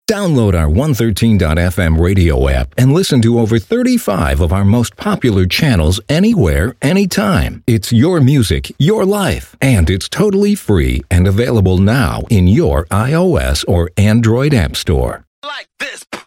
Download our 113.fm radio app and listen to over 35 of our most popular channels anywhere, anytime. It's your music, your life, and it's totally free and available now in your iOS or Android app store. Like this.